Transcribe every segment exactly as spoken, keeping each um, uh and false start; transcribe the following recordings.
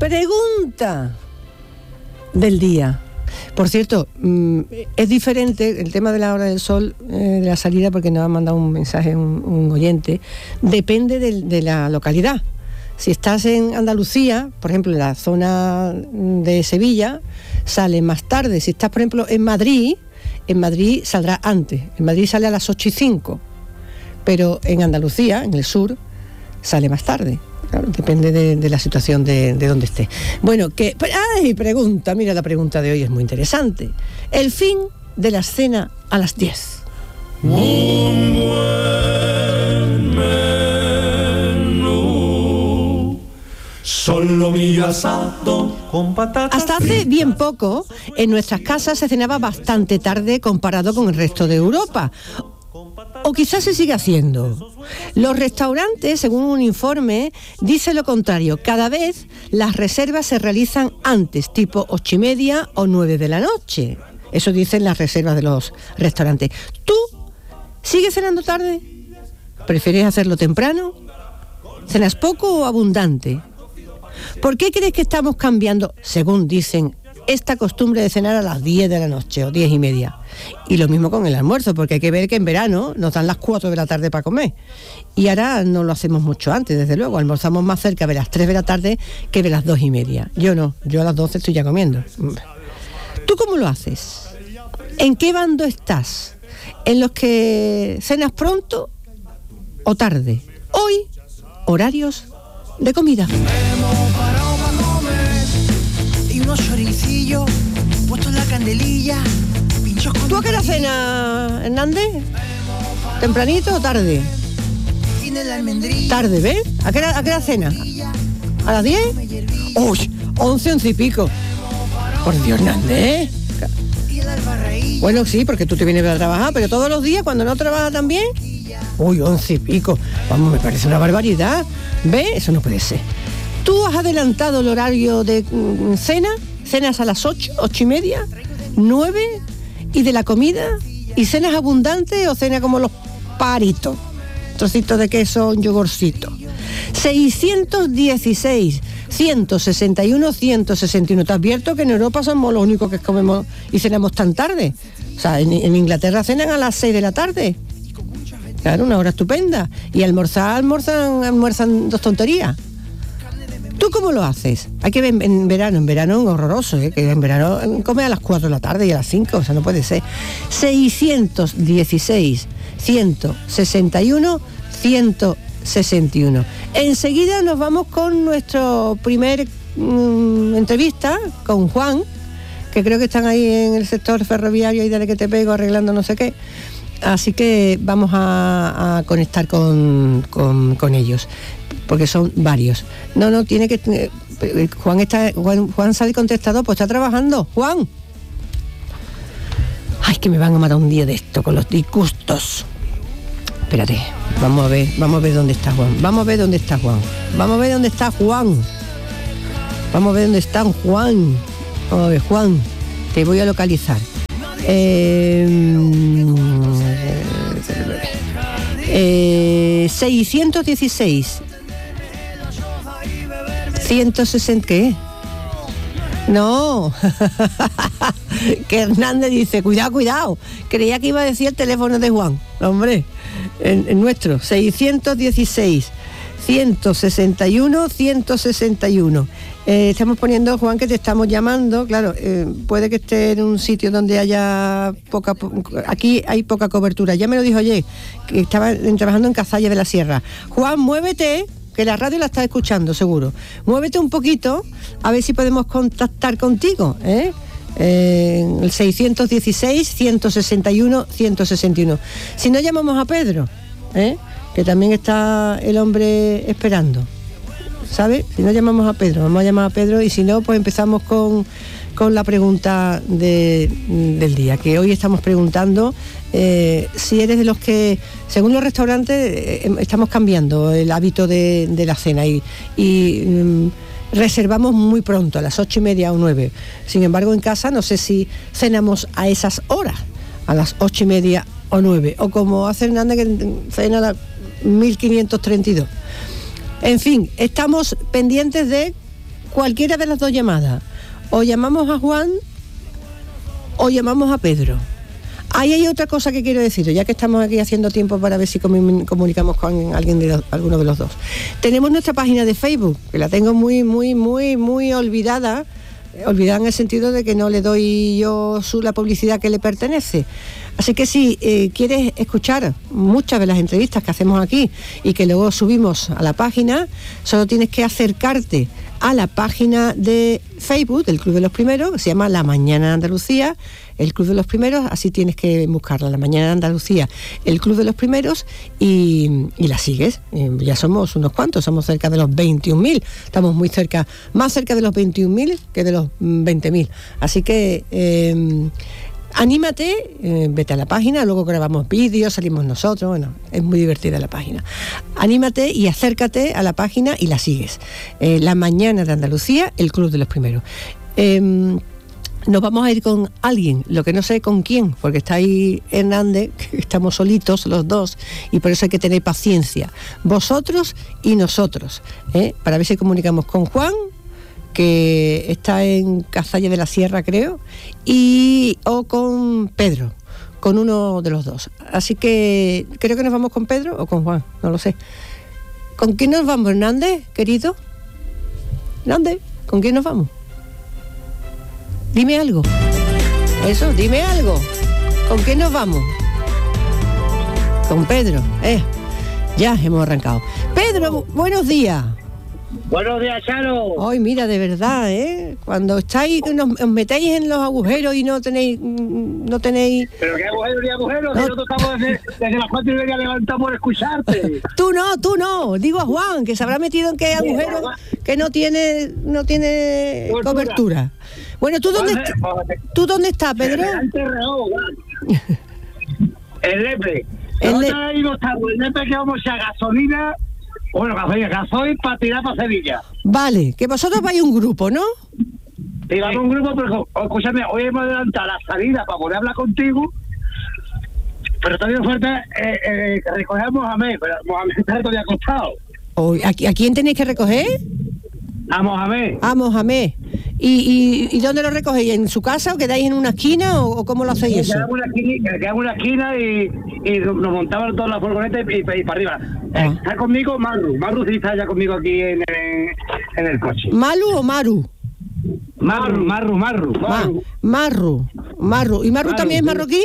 Pregunta del día. Por cierto, es diferente el tema de la hora del sol, eh, de la salida, porque nos ha mandado un mensaje un, un oyente. Depende de, de la localidad. Si estás en Andalucía, por ejemplo, en la zona de Sevilla, sale más tarde. Si estás, por ejemplo, en Madrid, en Madrid saldrá antes. En Madrid sale a las ocho y cinco. Pero en Andalucía, en el sur, sale más tarde. Claro, depende de, de la situación de, de donde esté. Bueno, que... ¡Ay! Pregunta, mira, la pregunta de hoy es muy interesante. El fin de la cena a las diez. Un buen menú, solomillo asado con patatas. Hasta hace bien poco, en nuestras casas se cenaba bastante tarde comparado con el resto de Europa. O quizás se sigue haciendo. Los restaurantes, según un informe, dice lo contrario. Cada vez las reservas se realizan antes, tipo ocho y media o nueve de la noche. Eso dicen las reservas de los restaurantes. ¿Tú sigues cenando tarde? ¿Prefieres hacerlo temprano? ¿Cenas poco o abundante? ¿Por qué crees que estamos cambiando, según dicen, esta costumbre de cenar a las diez de la noche o diez y media? Y lo mismo con el almuerzo, porque hay que ver que en verano nos dan las cuatro de la tarde para comer. Y ahora no lo hacemos mucho antes, desde luego. Almorzamos más cerca de las tres de la tarde que de las dos y media. Yo no, yo a las doce estoy ya comiendo. ¿Tú cómo lo haces? ¿En qué bando estás? ¿En los que cenas pronto o tarde? Hoy, horarios de comida. Hemos parado para comer y unos choricillos puestos en la candelilla. ¿Tú a qué hora cenas, Hernández? ¿Tempranito o tarde? Tarde, ¿ves? ¿A qué hora, a qué hora cenas? ¿A las diez? ¡Uy! once, once y pico. Por Dios, Hernández. Bueno, sí, porque tú te vienes a trabajar, pero todos los días, cuando no trabajas también. Uy, once y pico. Vamos, me parece una barbaridad. ¿Ves? Eso no puede ser. ¿Tú has adelantado el horario de mm, cena? ¿Cenas a las ocho, ocho y media, nueve? ¿Y de la comida? ¿Y cenas abundantes o cenas como los paritos? Trocitos de queso, un yogurcito. seiscientos dieciséis, ciento sesenta y uno, ciento sesenta y uno. Te advierto que en Europa somos los únicos que comemos y cenamos tan tarde. O sea, en, en Inglaterra cenan a las seis de la tarde. Claro, una hora estupenda. Y almorzar, almorzan, almuerzan dos tonterías. ¿Tú cómo lo haces? Hay que ver en, en verano, en verano es horroroso, ¿eh? Que en verano come a las cuatro de la tarde y a las cinco, o sea, no puede ser. seiscientos dieciséis, ciento sesenta y uno, ciento sesenta y uno. Enseguida nos vamos con nuestro primer mmm, entrevista con Juan, que creo que están ahí en el sector ferroviario y dale que te pego arreglando no sé qué. Así que vamos a, a conectar con, con, con ellos, porque son varios. No, no, tiene que... Juan está Juan, Juan sale contestador, pues está trabajando. Juan. Ay, que me van a matar un día de esto con los disgustos. Espérate, vamos a ver, vamos a ver dónde está Juan. Vamos a ver dónde está Juan. Vamos a ver dónde está Juan. Vamos a ver dónde está Juan. Vamos a ver, Juan, te voy a localizar. Eh, eh, seiscientos dieciséis, ciento sesenta, ¿qué? No, que Hernández dice, cuidado, cuidado, creía que iba a decir el teléfono de Juan, hombre, en, en nuestro, seiscientos dieciséis, ciento sesenta y uno, ciento sesenta y uno. Eh, estamos poniendo, Juan, que te estamos llamando, claro, eh, puede que esté en un sitio donde haya poca, aquí hay poca cobertura, ya me lo dijo ayer, que estaba trabajando en Cazalla de la Sierra. Juan, muévete, que la radio la está escuchando, seguro. Muévete un poquito, a ver si podemos contactar contigo, ¿eh? Eh, el seiscientos dieciséis, ciento sesenta y uno, ciento sesenta y uno. Si no, llamamos a Pedro, ¿eh? Que también está el hombre esperando, ¿sabes? Si no, llamamos a Pedro, vamos a llamar a Pedro, y si no, pues empezamos con, con la pregunta de, del día, que hoy estamos preguntando eh, si eres de los que, según los restaurantes, eh, estamos cambiando el hábito de, de la cena y, y mm, reservamos muy pronto, a las ocho y media o nueve. Sin embargo, en casa no sé si cenamos a esas horas, a las ocho y media o nueve, o como hace Hernández, que cena a las mil quinientos treinta y dos. En fin, estamos pendientes de cualquiera de las dos llamadas. O llamamos a Juan o llamamos a Pedro. Ahí hay otra cosa que quiero decir, ya que estamos aquí haciendo tiempo para ver si comu- comunicamos con alguien de los, alguno de los dos. Tenemos nuestra página de Facebook, que la tengo muy, muy, muy, muy olvidada, olvidada en el sentido de que no le doy yo su, la publicidad que le pertenece. Así que si eh, quieres escuchar muchas de las entrevistas que hacemos aquí y que luego subimos a la página, solo tienes que acercarte a la página de Facebook del Club de los Primeros, que se llama La Mañana de Andalucía, el Club de los Primeros, así tienes que buscarla, La Mañana de Andalucía, el Club de los Primeros, y, y la sigues. Eh, ya somos unos cuantos, somos cerca de los veintiún mil, estamos muy cerca, más cerca de los veintiún mil que de los veinte mil. Así que eh, anímate, eh, vete a la página, luego grabamos vídeos, salimos nosotros, bueno, es muy divertida la página. Anímate y acércate a la página y la sigues. Eh, La Mañana de Andalucía, el Club de los Primeros. Eh, Nos vamos a ir con alguien, lo que no sé con quién, porque está ahí Hernández, que estamos solitos los dos, y por eso hay que tener paciencia. Vosotros y nosotros, ¿eh? Para ver si comunicamos con Juan, que está en Cazalla de la Sierra, creo, y o con Pedro, con uno de los dos. Así que creo que nos vamos con Pedro o con Juan, no lo sé. ¿Con quién nos vamos, Hernández, querido? Hernández, ¿con quién nos vamos? Dime algo. Eso, dime algo. ¿Con quién nos vamos? Con Pedro. Eh, ya hemos arrancado. Pedro, buenos días. Buenos días, Charo. Ay, mira, de verdad, ¿eh? Cuando estáis, nos, os metéis en los agujeros y no tenéis, no tenéis... Pero qué agujero ni agujero, no. Si nosotros estamos desde, desde las cuatro y media levantados por escucharte. Tú no, tú no. Digo a Juan, que se habrá metido en qué agujero que no tiene, no tiene Cobertura. cobertura. Bueno, ¿tú dónde, est- ¿tú dónde estás, Pedro? El Lepe. El Le- Nosotros ahí no estamos. El Lepe que vamos a gasolina. Bueno, gasolina, gasoil para tirar para Sevilla. Vale, que vosotros vais a un grupo, ¿no? Y vamos a un grupo, pero escúchame, hoy hemos adelantado la salida para poder hablar contigo. Pero todavía falta eh, eh, recoger a Mohamed, pero Mohamed está todavía acostado. Hoy, ¿a, ¿A quién tenéis que recoger? A Mohamed. A Mohamed. ¿Y, y, ¿Y dónde lo recogéis? ¿En su casa o quedáis en una esquina o, o cómo lo hacéis eso? Quedamos en una esquina, quedamos en una esquina y, y nos montaban toda la furgoneta y, y, y para arriba. Ah. Eh, está conmigo Marru. Marru sí está ya conmigo aquí en, en, en el coche. ¿Malu o Maru? Marru, Marru, Marru. Ma- Marru. Marru. Marru. ¿Y Marru Maru, también es sí. marroquí?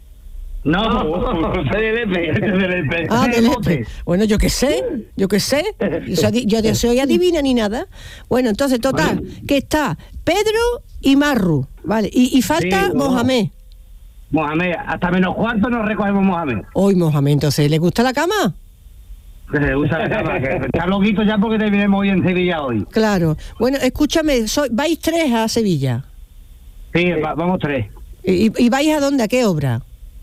No, soy de Lepe. de Lepe. Ah, De de Lepe. Lepe. Bueno, yo qué sé, yo qué sé. Yo, soy- yo no soy adivina ni nada. Bueno, entonces, total, que está Pedro y Marru, ¿vale? Y, y falta Sí, no. Mohamed. Mohamed, hasta menos cuarto nos recogemos Mohamed. Hoy Mohamed, entonces, ¿le gusta la cama? Que se usa la cama, que está loquito ya porque terminemos hoy en Sevilla hoy. Claro. Bueno, escúchame, soy, vais tres a Sevilla. Sí, va- vamos tres. ¿Y, y vais a dónde? ¿A qué obra?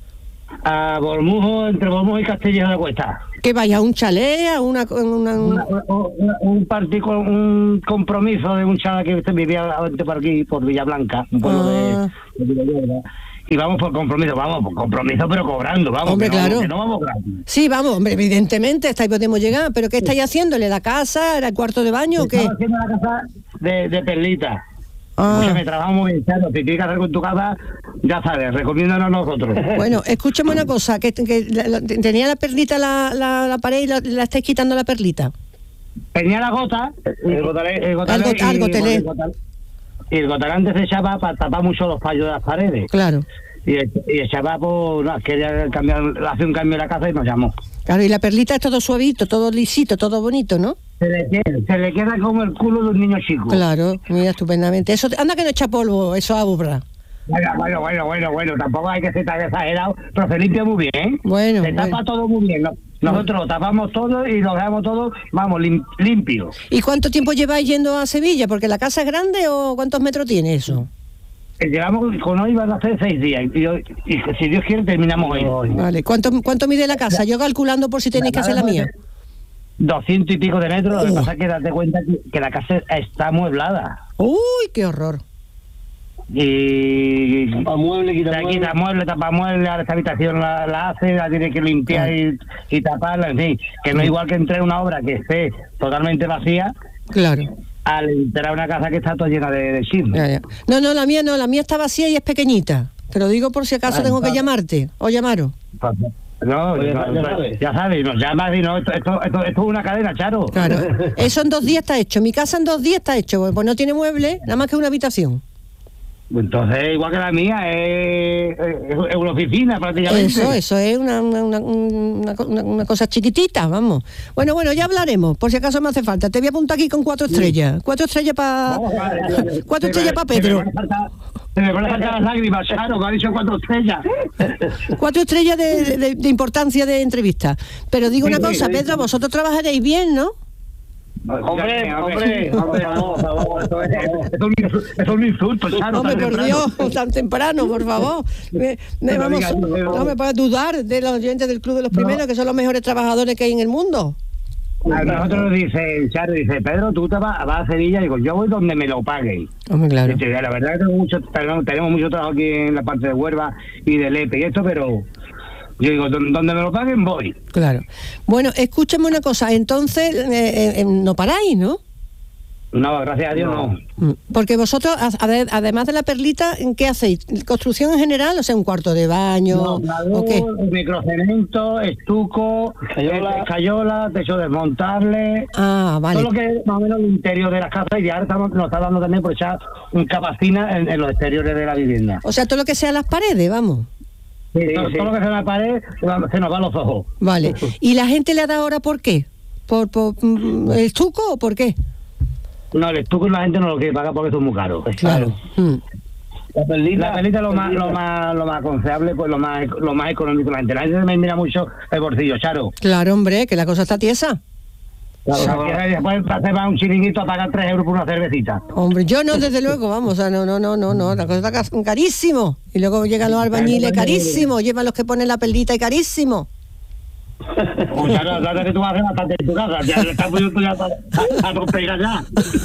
A Bormujo, entre Bormujo y Castilla de la Cuesta. ¿Qué vais? ¿A un chalet? ¿A una...? una- un- Una- una- un partido, un compromiso de un chaval que vivía antes por aquí, por Villablanca, un pueblo Ah. de, de Villaverde. Y vamos por compromiso, vamos por compromiso, pero cobrando, vamos. Hombre, que no, claro. que no vamos gratis. Sí, vamos, hombre, evidentemente, hasta ahí podemos llegar, pero ¿qué estáis haciéndole? ¿La casa? ¿Era el cuarto de baño o qué? Estamos haciendo la casa de, de Perlita. Ah. O sea, me trabajamos muy bien, claro. Si tienes que hacer con tu casa, ya sabes, recomiéndanos a nosotros. Bueno, escúchame una cosa, que, que la- la- tenía la perlita la, la, la pared y la, la estáis quitando la perlita. Tenía la gota, el gotelé, el gotelé, Algo- y, algo telé. el gotelé, y el gotelé antes se echaba para tapar mucho los fallos de las paredes. Claro, Y el, y el chaval, pues, no, quería cambiar, hacer un cambio en la casa y nos llamó. claro, y la perlita es todo suavito, todo lisito, todo bonito, ¿no? Se le, queda, se le queda como el culo de un niño chico. Claro, mira, estupendamente. Eso, anda que no echa polvo, eso abra. Bueno, bueno, bueno, bueno, bueno, tampoco hay que ser tan exagerado, pero se limpia muy bien. Bueno, Se tapa bueno. todo muy bien. ¿no? Nosotros lo tapamos todo y lo dejamos todo, vamos, lim- limpio. ¿Y cuánto tiempo lleváis yendo a Sevilla? ¿Porque la casa es grande o cuántos metros tiene eso? Eh, Llevamos, con hoy van a hacer seis días y, hoy- y si Dios quiere terminamos hoy. Vale, ¿cuánto, cuánto mide la casa? Yo calculando por si tenéis que hacer la mía. Doscientos y pico de metros, lo que Uh. pasa es que date cuenta que, que la casa está amueblada. Uy, qué horror. Y Tapa mueble, quita la mueble. quita mueble, tapa mueble, ahora esta habitación la, la hace, la tiene que limpiar y, y taparla, en fin, que no es igual que entre una obra que esté totalmente vacía, Claro. al entrar a una casa que está toda llena de, de chismes. Ya, ya. No, no, la mía no, la mía está vacía y es pequeñita. Te lo digo por si acaso Ah, tengo que está. llamarte o llamaros. No, Oye, no, ya no, sabes. ya sabes, nos llamas y no, esto, esto, esto, esto es una cadena, Charo. Claro. Eso en dos días está hecho. Mi casa en dos días está hecho. Pues no tiene mueble, nada más que una habitación. Entonces, igual que la mía, es, es, es una oficina prácticamente. Eso, eso es una, una, una, una, una- una cosa chiquitita, vamos. Bueno, bueno, ya hablaremos, por si acaso me hace falta. Te voy a apuntar aquí con cuatro estrellas. Cuatro estrellas para... Vamos, vale, vale. Cuatro Se me- estrellas para se me Pedro. van a faltar- Se me van a faltar las lágrimas, Charo, que ha dicho cuatro estrellas. Cuatro estrellas de, de- de importancia de entrevista. Pero digo Sí, una sí, cosa, sí. Pedro, vosotros trabajaréis bien, ¿no? Hombre, hombre, por favor, por favor, esto es, esto es un insulto, esto es un insulto, Charo. Hombre, tan por temprano. Dios, tan temprano, por favor. Me, me No vamos, digas, no, no. no me puedes dudar de los oyentes del Club de los Primeros, que son los mejores trabajadores que hay en el mundo. A nosotros nos dice, Charo, dice, Pedro, tú te vas, vas a Sevilla, y digo, yo voy donde me lo paguen. Hombre, claro. Dice, la verdad que tengo mucho, tenemos, tenemos mucho trabajo aquí en la parte de Huelva y de Lepe y esto, pero yo digo, "Don- donde me lo paguen voy". Claro. Bueno, escúchame una cosa, entonces eh, eh, no paráis, ¿no? No, gracias a Dios no. Mm, Porque vosotros, a- ade- además de la perlita, ¿qué hacéis? ¿Construcción en general? O sea, un cuarto de baño, No, ¿o qué? microcemento, estuco, Escayola. escayola, techo desmontable, Ah, vale. todo lo que es más o menos el interior de las casas, y ahora estamos, nos está dando también por echar un capacina en, en los exteriores de la vivienda. O sea, todo lo que sea las paredes, vamos. Sí, todo, todo lo que se me pared se va- se nos va a los ojos. Vale. ¿Y la gente le ha dado ahora por qué? ¿Por, por mm, el estuco o por qué? No, el estuco la gente no lo quiere pagar porque es muy caro. Claro. Mm. La perlita, La pelita es lo más, lo más, lo más aconsejable, pues lo más, lo más económico. La gente, la gente me mira mucho el bolsillo, Charo. Claro, hombre, que la cosa está tiesa. O sea, que después se va a un chiringuito a pagar tres euros por una cervecita. Hombre, yo no, desde luego, vamos, o sea, no, no, no, no, no, la cosa está ca- carísimo. Y luego llegan los albañiles, carísimo, llevan los que ponen la perlita y carísimo. O sea, la verdad que tú vas a hacer bastante en tu casa. Ya le estás poniendo ya a, a romper ya.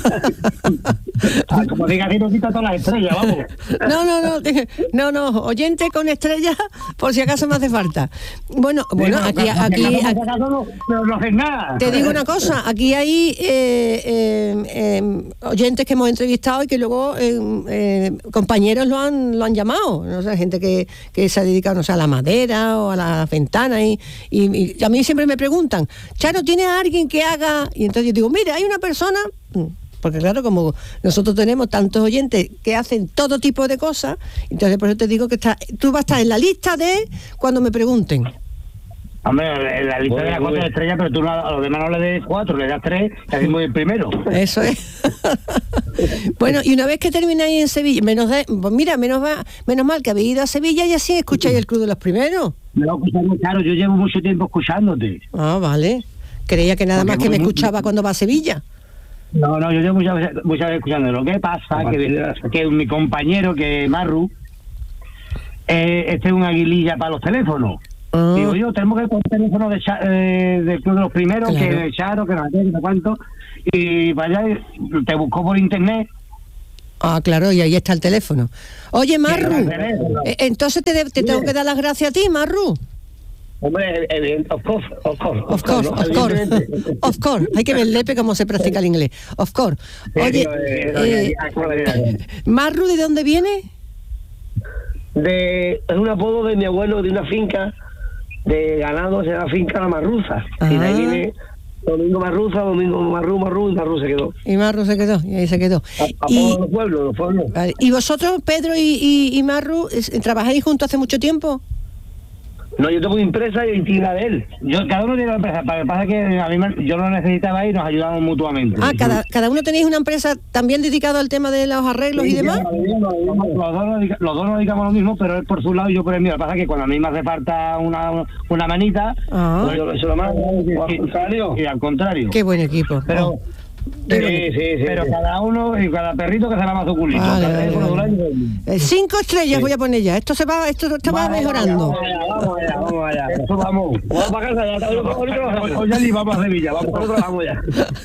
Ah, como diga, que no quita todas las estrellas, vamos. No, no, no, te- no, no, oyente con estrellas, por si acaso me hace falta. Bueno, bueno, aquí, aquí, aquí- No, no, no haces nada. te digo una cosa, aquí hay eh, eh, eh, oyentes que hemos entrevistado y que luego eh, eh, compañeros lo han lo han llamado, no sé, gente que, que se ha dedicado, no sé, a la madera o a las ventanas y, y- y a mí siempre me preguntan, Charo, ¿tiene a alguien que haga? Y entonces yo digo, mira, hay una persona, porque claro, como nosotros tenemos tantos oyentes que hacen todo tipo de cosas, entonces por eso te digo que está, tú vas a estar en la lista de cuando me pregunten. Hombre, en la lista Muy de las bien, muy cuatro bien. estrellas, pero tú no- a los demás no le des cuatro, le das tres, y así muy el primero. Eso es. Bueno, y una vez que termináis en Sevilla, menos de, pues mira, menos, va, menos mal que habéis ido a Sevilla y así escucháis el Club de los Primeros. Me lo escuchando, claro, yo llevo mucho tiempo escuchándote. Ah, vale. Creía que nada Porque más que me muy- escuchaba cuando va a Sevilla. No, no, yo llevo muchas veces, muchas veces escuchando. Lo que pasa que, que mi compañero, que es Marru, eh, este es un aguililla para los teléfonos. Ah. Digo yo, tenemos que poner teléfono de Cha- eh, del Club de los Primeros, Claro. que de Charo, que no sé qué, no sé cuánto, y vaya, te buscó por internet. Ah, claro, y ahí está el teléfono. Oye, Marru, el teléfono. eh, entonces te, de- te tengo que dar las gracias a ti, Marru. hombre, evidente, of course, of course, Of course, ¿no? of course, Evidentemente. of course. Hay que ver Lepe cómo se practica el inglés. Of course. Oye, eh, Marru, ¿de dónde viene? De, es un apodo de mi abuelo de una finca de ganado, se llama Finca La Marruza. Y de ahí Ah. viene Domingo Marruza, Domingo Marru, Marru, y Marru se quedó. Y Marru se quedó, y ahí se quedó. A, Y, a los pueblos, los pueblos. vale, ¿y vosotros, Pedro y, y, y Marru, es- trabajáis juntos hace mucho tiempo? No, yo tengo una empresa y intimidad de él. Yo, cada uno tiene una empresa, pero lo que pasa es que a mí me- yo lo necesitaba y nos ayudamos mutuamente. Ah, cada, cada uno tenéis una empresa también dedicada al tema de los arreglos y demás. Los dos, nos dedica- los dos nos dedicamos a lo mismo, pero él por su lado y yo por el mío. Lo que pasa es que cuando a mí me hace falta una, una manita, Ah, Pues yo se lo mando, o al contrario. y al contrario. qué buen equipo. Pero, Oh, Sí, pero, sí, sí, pero sí. cada uno y cada perrito que se lama su culito. Vale, Cada vale, teléfono de un vale. año. eh, cinco estrellas voy a poner ya. Esto se va, esto, esto va mejorando. Vamos allá, vamos allá, vamos allá. Eso vamos. Vamos para casa, ya está. Hoy hoy ya ni vamos a Sevilla, vamos. Nosotros trabajamos ya.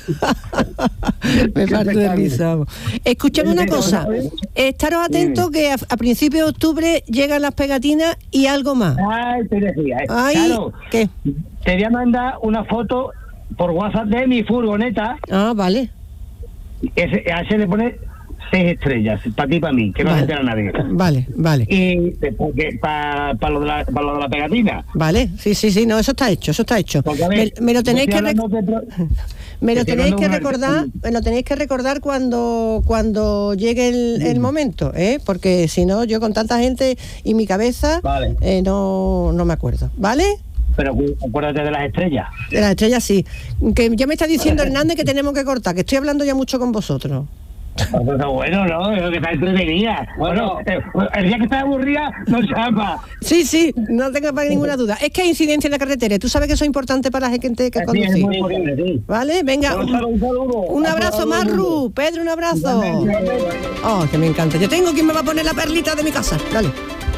Me parto de risa. vamos. Escuchadme una cosa. Estaros atentos que a, a principios de octubre llegan las pegatinas y algo más. Ay, te decía, eh. Ay, Claro, ¿qué? te voy a mandar una foto por WhatsApp de mi furgoneta, Ah, vale. ese, a ese le pone seis estrellas, para ti y para mí, que no Vale. se entera nadie. Vale, vale. Y para pa lo, de la- pa lo de la pegatina. Vale, sí, sí, sí, no, eso está hecho, eso está hecho. Porque, a Me, ver, me lo tenéis yo que estoy rec- hablando de pro- me lo estoy tenéis hablando que de una- recordar, me lo tenéis que recordar cuando cuando llegue el, el momento, ¿eh? Porque si no, yo con tanta gente y mi cabeza Vale. eh, no, no me acuerdo, ¿vale? Pero cu- acuérdate de las estrellas. De las estrellas sí. Que ya me está diciendo Hernández que tenemos que cortar, que estoy hablando ya mucho con vosotros. Pero bueno, ¿no? Es que está entretenida. Bueno, eh, el día que está aburrida, no llama. Sí, sí, no tengo para ninguna duda. Es que hay incidencia en la carretera y tú sabes que eso es importante para la gente que Así es conduce. muy importante, sí. ¿Vale? Venga, Un saludo, un saludo. un abrazo, Marru. Pedro, un abrazo. Oh, que me encanta. Yo tengo quien me va a poner la perlita de mi casa. Dale.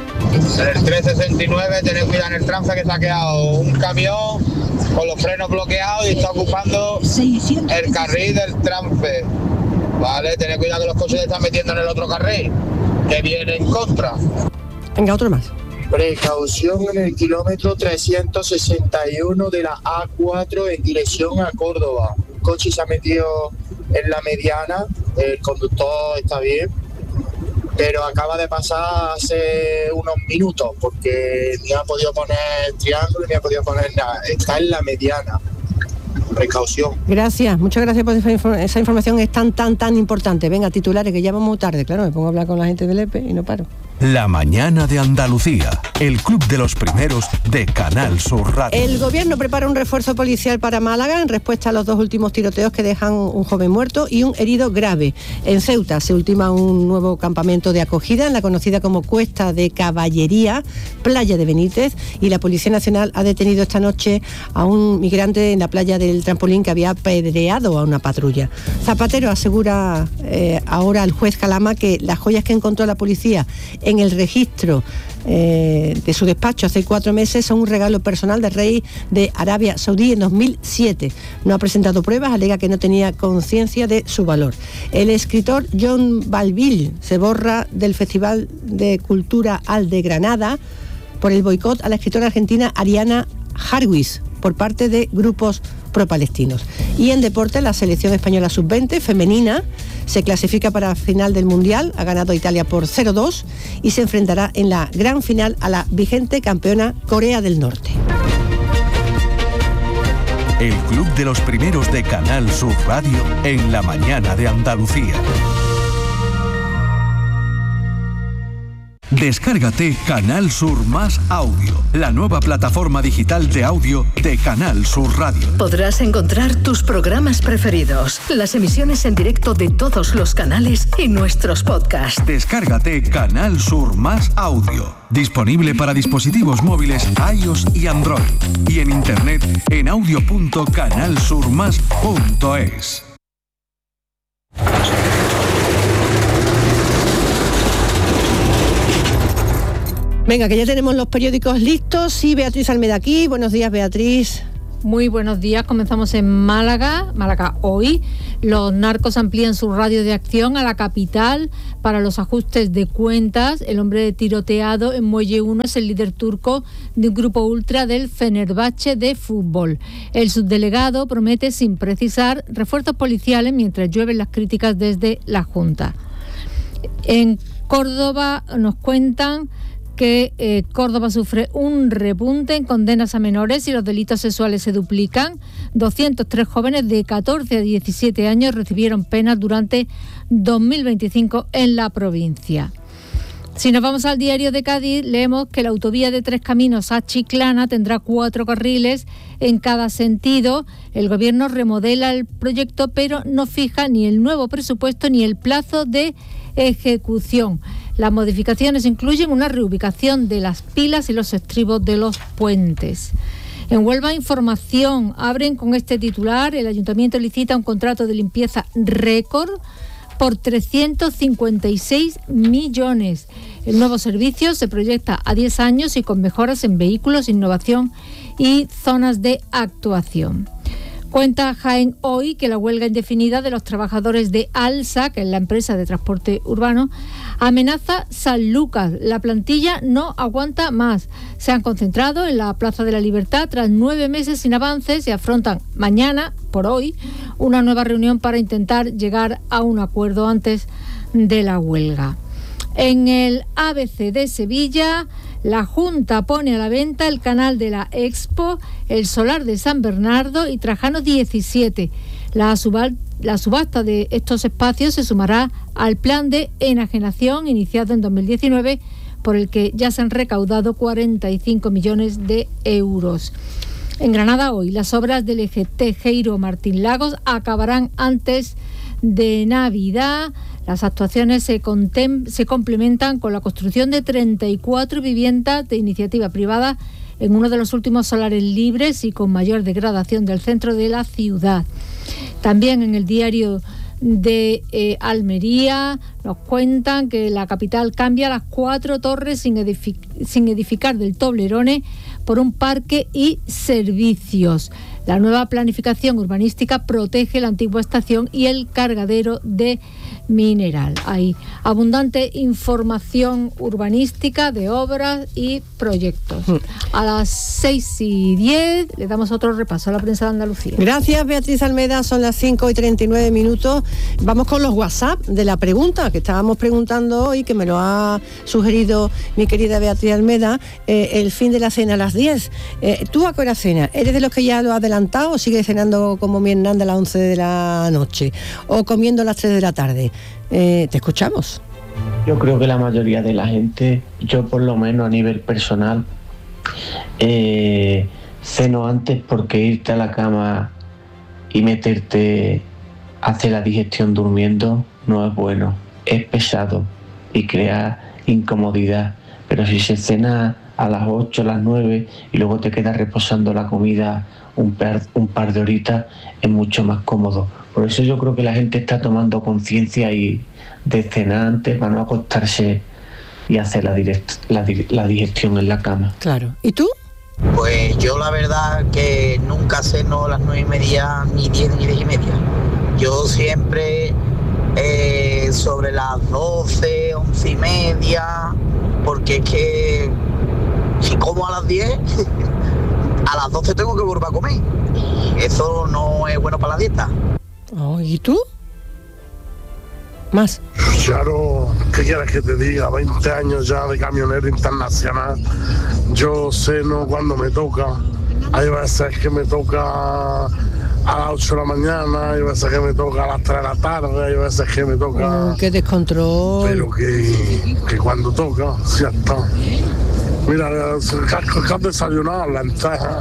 En el trescientos sesenta y nueve, tened cuidado en el trance que se ha quedado un camión con los frenos bloqueados y está ocupando el carril del trance. Vale, tened cuidado que los coches se están metiendo en el otro carril, que viene en contra. Venga, otro más. Precaución en el kilómetro trescientos sesenta y uno de la A cuatro en dirección a Córdoba. Un coche se ha metido en la mediana, el conductor está bien, pero acaba de pasar hace unos minutos porque ni ha podido poner triángulo ni ha podido poner nada. Está en la mediana. Precaución. Gracias, muchas gracias por esa, infor- esa información, es tan, tan, tan importante. Venga, titulares, que ya vamos muy tarde. Claro, me pongo a hablar con la gente del E P E y no paro. La mañana de Andalucía, el club de los primeros de Canal Sur Radio. El gobierno prepara un refuerzo policial para Málaga en respuesta a los dos últimos tiroteos que dejan un joven muerto y un herido grave. En Ceuta se ultima un nuevo campamento de acogida en la conocida como Cuesta de Caballería, Playa de Benítez, y la Policía Nacional ha detenido esta noche a un migrante en la playa del Trampolín que había apedreado a una patrulla. Zapatero asegura eh, ahora al juez Calama que las joyas que encontró la policía en el registro eh, de su despacho hace cuatro meses son un regalo personal del rey de Arabia Saudí en dos mil siete. No ha presentado pruebas, alega que no tenía conciencia de su valor. El escritor John Balville se borra del Festival de Cultura Al de Granada por el boicot a la escritora argentina Ariana Harwitz por parte de grupos pro-palestinos. Y en deporte, la selección española sub veinte femenina se clasifica para la final del Mundial, ha ganado Italia por cero dos y se enfrentará en la gran final a la vigente campeona Corea del Norte. El club de los primeros de Canal Sur Radio en la mañana de Andalucía. Descárgate Canal Sur Más Audio, la nueva plataforma digital de audio de Canal Sur Radio. Podrás encontrar tus programas preferidos, las emisiones en directo de todos los canales y nuestros podcasts. Descárgate Canal Sur Más Audio, disponible para dispositivos móviles iOS y Android, y en internet en audio punto canal sur más punto es. Venga, que ya tenemos los periódicos listos y Beatriz Almeida aquí. Buenos días, Beatriz. Muy buenos días, comenzamos en Málaga, Málaga hoy. Los narcos amplían su radio de acción a la capital para los ajustes de cuentas. El hombre tiroteado en Muelle uno es el líder turco de un grupo ultra del Fenerbahce de fútbol. El subdelegado promete, sin precisar, refuerzos policiales mientras llueven las críticas desde la Junta. En Córdoba nos cuentan que eh, Córdoba sufre un repunte en condenas a menores y los delitos sexuales se duplican. doscientos tres jóvenes de catorce a diecisiete años recibieron penas durante dos mil veinticinco en la provincia. Si nos vamos al diario de Cádiz, leemos que la autovía de Tres Caminos a Chiclana tendrá cuatro carriles en cada sentido. El gobierno remodela el proyecto, pero no fija ni el nuevo presupuesto ni el plazo de ejecución. Las modificaciones incluyen una reubicación de las pilas y los estribos de los puentes. En Huelva Información abren con este titular: el ayuntamiento licita un contrato de limpieza récord por trescientos cincuenta y seis millones. El nuevo servicio se proyecta a diez años y con mejoras en vehículos, innovación y zonas de actuación. Cuenta Jaén Hoy que la huelga indefinida de los trabajadores de ALSA, que es la empresa de transporte urbano, amenaza Sanlúcar. La plantilla no aguanta más. Se han concentrado en la Plaza de la Libertad tras nueve meses sin avances y afrontan mañana, por hoy, una nueva reunión para intentar llegar a un acuerdo antes de la huelga. En el A B C de Sevilla, la Junta pone a la venta el canal de la Expo, el Solar de San Bernardo y Trajano diecisiete. La, subal, la subasta de estos espacios se sumará al plan de enajenación iniciado en dos mil diecinueve, por el que ya se han recaudado cuarenta y cinco millones de euros. En Granada hoy, las obras del eje Tejero Martín Lagos acabarán antes de Navidad. Las actuaciones se, contem- se complementan con la construcción de treinta y cuatro viviendas de iniciativa privada en uno de los últimos solares libres y con mayor degradación del centro de la ciudad. También en el diario de eh, Almería nos cuentan que la capital cambia las cuatro torres sin, edific- sin edificar del Toblerone por un parque y servicios. La nueva planificación urbanística protege la antigua estación y el cargadero de mineral. Hay abundante información urbanística de obras y proyectos. A las seis y diez le damos otro repaso a la prensa de Andalucía. Gracias, Beatriz Almeda. Son las cinco y treinta y nueve minutos. Vamos con los WhatsApp de la pregunta que estábamos preguntando hoy, que me lo ha sugerido mi querida Beatriz Almeda. Eh, el fin de la cena a las diez. Eh, ¿Tú a qué hora cenas? ¿Eres de los que ya lo has adelantado o sigues cenando como mi Hernanda a las once de la noche? ¿O comiendo a las tres de la tarde? Eh, te escuchamos. Yo creo que la mayoría de la gente, yo por lo menos a nivel personal, eh, ceno antes, porque irte a la cama y meterte a hacer la digestión durmiendo no es bueno, es pesado y crea incomodidad. Pero si se cena a las ocho, a las nueve y luego te quedas reposando la comida un par, un par de horitas, es mucho más cómodo. Por eso yo creo que la gente está tomando conciencia y de cenar antes para no acostarse y hacer la, direct, la, la digestión en la cama. Claro. ¿Y tú? Pues yo la verdad que nunca ceno a las nueve y media, ni diez, ni diez y media. Yo siempre eh, sobre las doce, once y media, porque es que si como a las diez, a las doce tengo que volver a comer. Y eso no es bueno para la dieta. Oh, ¿y tú? Más. Claro, ¿qué quieres que te diga? veinte años ya de camionero internacional. Yo ceno cuando me toca. Hay veces que me toca a las ocho de la mañana, hay veces que me toca a las tres de la tarde, hay veces que me toca... Oh, ¡qué descontrol! Pero que, que cuando toca, ya está. Mira, que has desayunado la lenteja.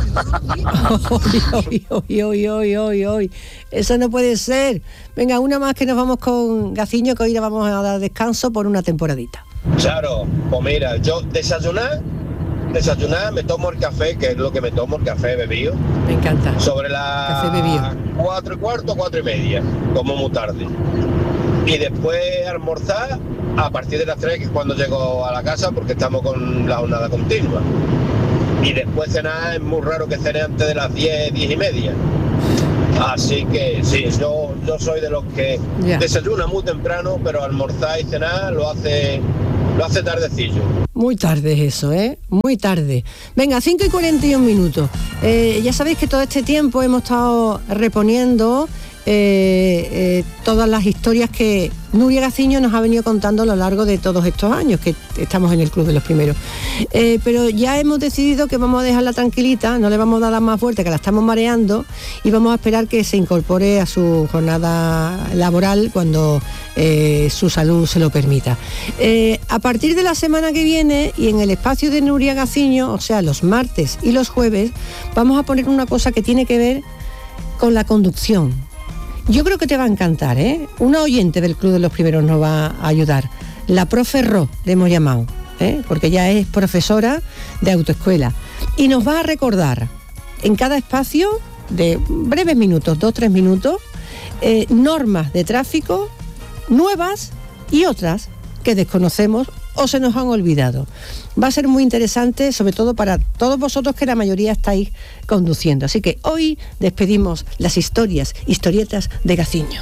Hoy, hoy, hoy, hoy, hoy, hoy. Eso no puede ser. Venga, una más que nos vamos con Gaciño, que hoy le vamos a dar descanso por una temporadita. Claro, pues mira, yo desayunar, desayunar, me tomo el café, que es lo que me tomo, el café bebido. Me encanta. Sobre las cuatro y cuarto, cuatro y media, como muy tarde. Y después almorzar a partir de las tres, que es cuando llego a la casa, porque estamos con la jornada continua. Y después cenar, es muy raro que cene antes de las diez, diez y media. Así que sí, yo, yo soy de los que yeah. desayuna muy temprano, pero almorzar y cenar lo hace, lo hace tardecillo. Muy tarde es eso, ¿eh? Muy tarde. Venga, cinco y cuarenta y un minutos. Eh, ya sabéis que todo este tiempo hemos estado reponiendo Eh, eh, todas las historias que Nuria Gaciño nos ha venido contando a lo largo de todos estos años que estamos en el Club de los Primeros. Eh, pero ya hemos decidido que vamos a dejarla tranquilita, no le vamos a dar más vuelta, que la estamos mareando, y vamos a esperar que se incorpore a su jornada laboral cuando eh, su salud se lo permita. Eh, a partir de la semana que viene, y en el espacio de Nuria Gaciño, o sea, los martes y los jueves, vamos a poner una cosa que tiene que ver con la conducción. Yo creo que te va a encantar, ¿eh? Una oyente del Club de los Primeros nos va a ayudar. La profe Ro, le hemos llamado, ¿eh? Porque ella es profesora de autoescuela. Y nos va a recordar en cada espacio, de breves minutos, dos, tres minutos, eh, normas de tráfico nuevas y otras que desconocemos o se nos han olvidado. Va a ser muy interesante, sobre todo para todos vosotros que la mayoría estáis conduciendo. Así que hoy despedimos las historias, historietas de Gaciño.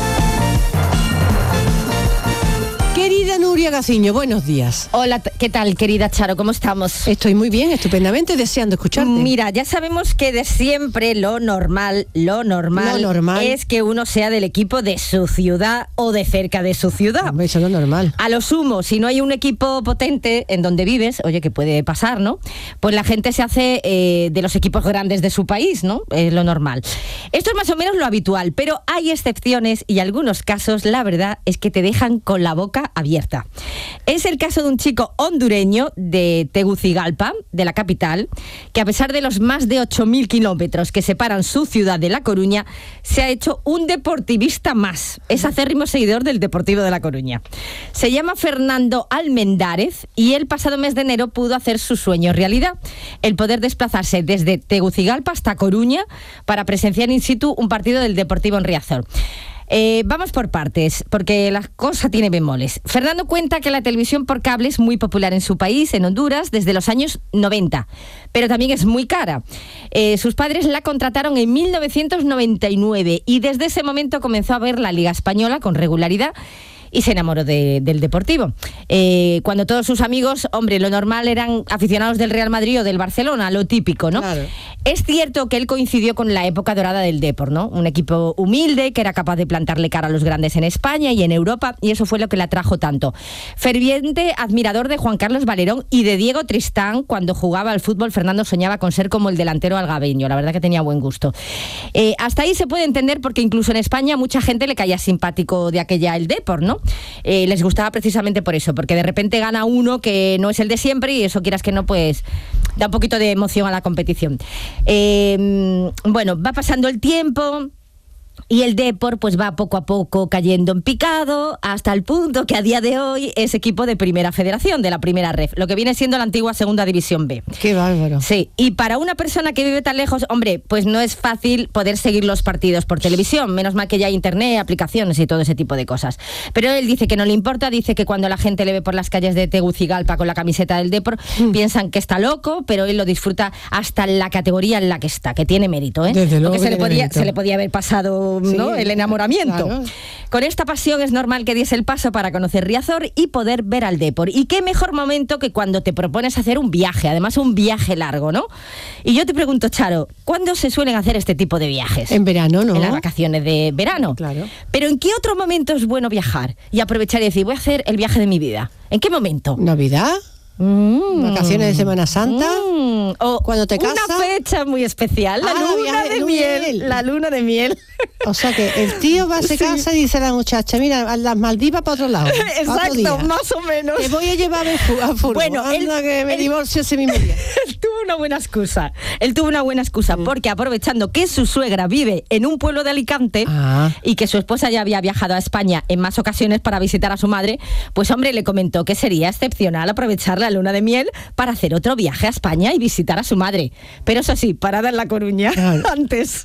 Querida Nuria Gaciño, buenos días. Hola, ¿qué tal, querida Charo? ¿Cómo estamos? Estoy muy bien, estupendamente, deseando escucharte. Mira, ya sabemos que de siempre lo normal, lo normal, lo normal es que uno sea del equipo de su ciudad o de cerca de su ciudad. Hombre, eso es lo normal. A lo sumo, si no hay un equipo potente en donde vives, oye, que puede pasar, ¿no? Pues la gente se hace eh, de los equipos grandes de su país, ¿no? Es lo normal. Esto es más o menos lo habitual, pero hay excepciones y algunos casos, la verdad, es que te dejan con la boca abierta. Es el caso de un chico hondureño de Tegucigalpa, de la capital, que a pesar de los más de ocho mil kilómetros que separan su ciudad de La Coruña, se ha hecho un deportivista más. Es acérrimo seguidor del Deportivo de La Coruña. Se llama Fernando Almendárez y el pasado mes de enero pudo hacer su sueño realidad, el poder desplazarse desde Tegucigalpa hasta Coruña para presenciar in situ un partido del Deportivo en Riazor. Eh, vamos por partes, porque la cosa tiene bemoles. Fernando cuenta que la televisión por cable es muy popular en su país, en Honduras, desde los años noventa, pero también es muy cara. Eh, sus padres la contrataron en mil novecientos noventa y nueve y desde ese momento comenzó a ver la Liga Española con regularidad y se enamoró de, del Deportivo. Eh, cuando todos sus amigos, hombre, lo normal eran aficionados del Real Madrid o del Barcelona, lo típico, ¿no? Claro. Es cierto que él coincidió con la época dorada del Depor, ¿no? Un equipo humilde que era capaz de plantarle cara a los grandes en España y en Europa, y eso fue lo que le atrajo tanto. Ferviente admirador de Juan Carlos Valerón y de Diego Tristán. Cuando jugaba al fútbol, Fernando soñaba con ser como el delantero algabeño, la verdad que tenía buen gusto. Eh, hasta ahí se puede entender porque incluso en España mucha gente le caía simpático de aquella el Depor, ¿no? Eh, les gustaba precisamente por eso, porque de repente gana uno que no es el de siempre y eso, quieras que no, pues da un poquito de emoción a la competición. Eh, bueno, va pasando el tiempo y el Depor pues va poco a poco cayendo en picado hasta el punto que a día de hoy es equipo de Primera Federación, de la Primera Ref, lo que viene siendo la antigua Segunda División B. ¡Qué bárbaro! Sí, y para una persona que vive tan lejos, hombre, pues no es fácil poder seguir los partidos por televisión, menos mal que ya hay internet, aplicaciones y todo ese tipo de cosas. Pero él dice que no le importa, dice que cuando la gente le ve por las calles de Tegucigalpa con la camiseta del Depor, mm. piensan que está loco, pero él lo disfruta hasta en la categoría en la que está, que tiene mérito, ¿eh? Desde luego Porque se le, podía, mérito. se le podía haber pasado, ¿no? Sí, el enamoramiento. Claro. Con esta pasión es normal que diese el paso para conocer Riazor y poder ver al Depor. Y qué mejor momento que cuando te propones hacer un viaje, además un viaje largo, ¿no? Y yo te pregunto, Charo, ¿cuándo se suelen hacer este tipo de viajes? En verano, ¿no? En las vacaciones de verano. Claro. Pero ¿en qué otro momento es bueno viajar y aprovechar y decir, voy a hacer el viaje de mi vida? ¿En qué momento? ¿Navidad? Mm. ¿Vacaciones de Semana Santa? Mm. O cuando te casas. Una fecha muy especial, la ah, luna de, de miel. miel. La luna de miel. O sea que el tío va a se casa sí. y dice a la muchacha, mira, a las Maldivas para otro lado. Exacto, más o menos. Te voy a llevar a fútbol. Bueno, anda él, que me él, divorcio ese mismo día. Él tuvo una buena excusa. Él tuvo una buena excusa mm. porque aprovechando que su suegra vive en un pueblo de Alicante ah. y que su esposa ya había viajado a España en más ocasiones para visitar a su madre, pues hombre, le comentó que sería excepcional aprovechar la luna de miel para hacer otro viaje a España y visitar a su madre. Pero eso sí, parada en La Coruña ah. antes.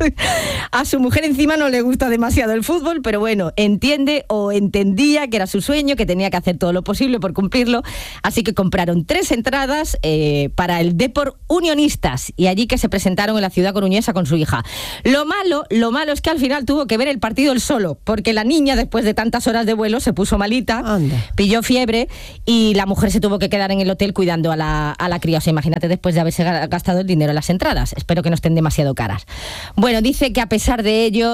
A su mujer encima no le gusta demasiado el fútbol, pero bueno, entiende o entendía que era su sueño, que tenía que hacer todo lo posible por cumplirlo, así que compraron tres entradas eh, para el Depor Unionistas y allí que se presentaron en la ciudad coruñesa con su hija. Lo malo, lo malo es que al final tuvo que ver el partido él solo, porque la niña después de tantas horas de vuelo se puso malita, Anda. pilló fiebre y la mujer se tuvo que quedar en el hotel cuidando a la, a la cría. O sea, imagínate después de haberse gastado el dinero en las entradas. Espero que no estén demasiado caras. Bueno, dice que a pesar de ello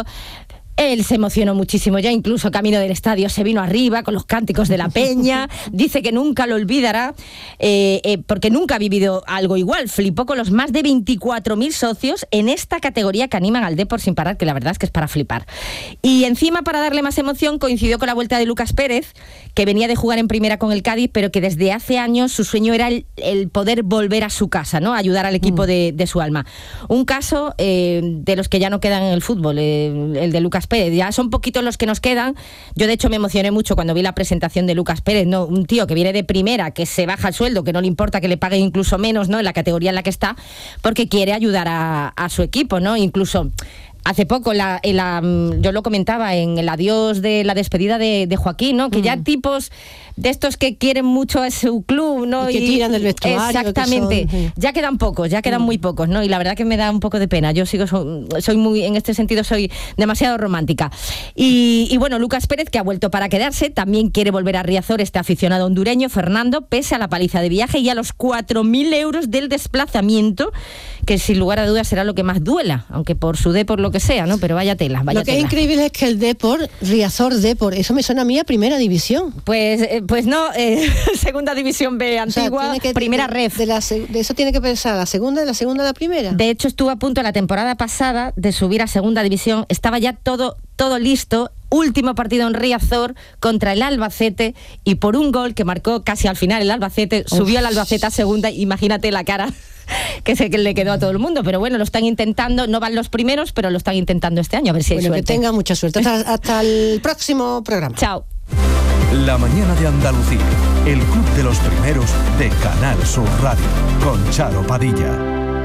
él se emocionó muchísimo, ya incluso camino del estadio se vino arriba con los cánticos de la peña, dice que nunca lo olvidará eh, eh, porque nunca ha vivido algo igual, flipó con los más de veinticuatro mil socios en esta categoría que animan al Depor sin parar, que la verdad es que es para flipar. Y encima, para darle más emoción, coincidió con la vuelta de Lucas Pérez, que venía de jugar en primera con el Cádiz, pero que desde hace años su sueño era el, el poder volver a su casa, ¿no? Ayudar al equipo mm. de, de su alma. Un caso eh, de los que ya no quedan en el fútbol, eh, el de Lucas Pérez. Ya son poquitos los que nos quedan. Yo de hecho me emocioné mucho cuando vi la presentación de Lucas Pérez, ¿no? Un tío que viene de primera, que se baja el sueldo, que no le importa que le paguen incluso menos, ¿no? En la categoría en la que está, porque quiere ayudar a, a su equipo, ¿no? Incluso hace poco, la, en la, yo lo comentaba en el adiós de la despedida de, de Joaquín, ¿no? Que mm. ya tipos de estos que quieren mucho a su club, ¿no? Y que y, tiran del vestuario. Exactamente. Son, sí. Ya quedan pocos, ya quedan mm. muy pocos, ¿no? Y la verdad que me da un poco de pena. Yo sigo, soy, soy muy, en este sentido, soy demasiado romántica. Y, y bueno, Lucas Pérez, que ha vuelto para quedarse, también quiere volver a Riazor, este aficionado hondureño, Fernando, pese a la paliza de viaje y a los cuatro mil euros del desplazamiento, que sin lugar a dudas será lo que más duela, aunque por su Depor lo que sea, ¿no? Pero vaya tela, vaya Lo que tela. es increíble es que el Depor, Riazor Depor, eso me suena a mí a primera división. Pues eh, pues no, eh, segunda división B antigua, o sea, que, primera de, ref. De, la, de eso tiene que pensar la segunda, de la segunda a la primera. De hecho, estuvo a punto la temporada pasada de subir a segunda división, estaba ya todo, todo listo. Último partido en Riazor contra el Albacete y por un gol que marcó casi al final el Albacete, Uf. subió el Albacete a segunda. Imagínate la cara que se que le quedó a todo el mundo, pero bueno, lo están intentando, no van los primeros, pero lo están intentando este año, a ver si hay bueno, suerte. Que tenga mucha suerte. Hasta, hasta el próximo programa. Chao. La mañana de Andalucía, el club de los primeros de Canal Sur Radio, con Charo Padilla.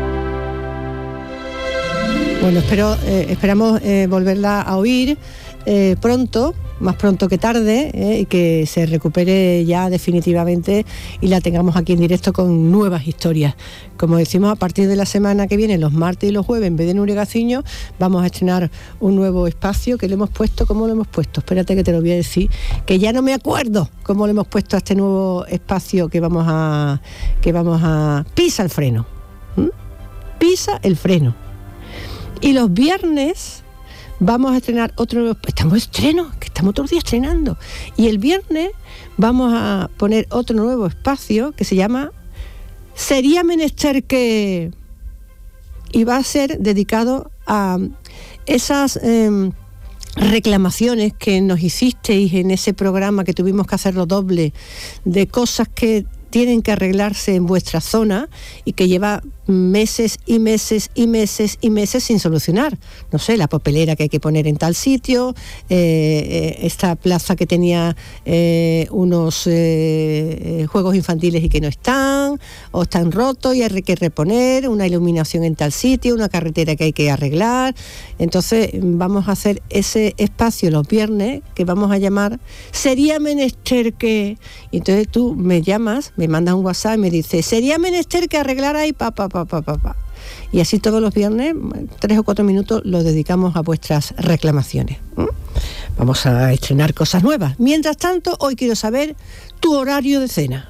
Bueno, espero, eh, esperamos eh, volverla a oír eh, pronto, más pronto que tarde, eh, y que se recupere ya definitivamente y la tengamos aquí en directo con nuevas historias. Como decimos, a partir de la semana que viene, los martes y los jueves, en vez de Nuria Gaciño, vamos a estrenar un nuevo espacio que le hemos puesto. ¿Cómo lo hemos puesto? Espérate que te lo voy a decir, que ya no me acuerdo cómo le hemos puesto a este nuevo espacio que vamos a... que vamos a... Pisa el freno. ¿Mm? Pisa el freno. Y los viernes vamos a estrenar otro... Estamos estreno, que estamos todos los días estrenando. Y el viernes vamos a poner otro nuevo espacio que se llama Sería menester que... Y va a ser dedicado a esas eh, reclamaciones que nos hicisteis en ese programa que tuvimos que hacerlo doble, de cosas que tienen que arreglarse en vuestra zona y que lleva meses y meses y meses y meses sin solucionar. No sé, la papelera que hay que poner en tal sitio, eh, eh, esta plaza que tenía eh, unos eh, juegos infantiles y que no están, o están rotos y hay que reponer, una iluminación en tal sitio, una carretera que hay que arreglar. Entonces vamos a hacer ese espacio los viernes que vamos a llamar Sería menester que... Y entonces tú me llamas, me mandas un WhatsApp y me dices, sería menester que arreglara y pa, pa, pa, pa, pa, pa. Y así todos los viernes, tres o cuatro minutos, lo dedicamos a vuestras reclamaciones. ¿Mm? Vamos a estrenar cosas nuevas. Mientras tanto, hoy quiero saber tu horario de cena.